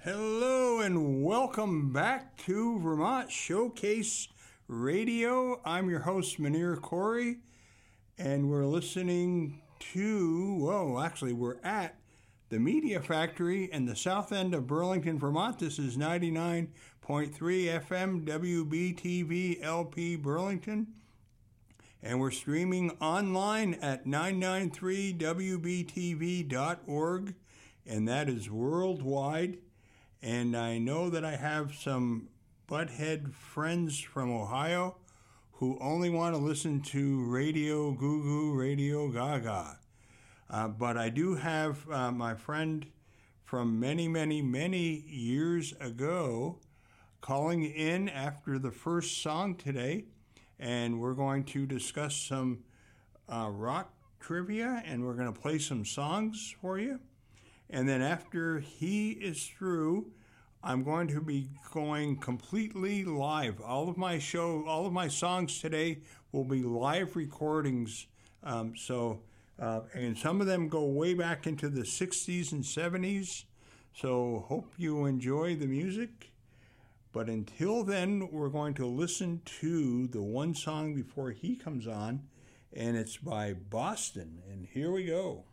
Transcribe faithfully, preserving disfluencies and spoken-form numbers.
Hello and welcome back to Vermont Showcase Radio. I'm your host, Munir Corey, and we're listening to, whoa, actually we're at the Media Factory in the south end of Burlington, Vermont. This is ninety-nine point three F M W B T V L P Burlington. And we're streaming online at nine ninety-three W B T V dot org, and that is worldwide. And I know that I have some butthead friends from Ohio who only want to listen to Radio Goo Goo, Radio Gaga. Uh, but I do have uh, my friend from many, many, many years ago calling in after the first song today. And we're going to discuss some uh, rock trivia, and we're going to play some songs for you. And then after he is through, I'm going to be going completely live. All of my show, all of my songs today will be live recordings. Um, so, uh, and some of them go way back into the sixties and seventies. So hope you enjoy the music. But until then, we're going to listen to the one song before he comes on, and it's by Boston. And here we go.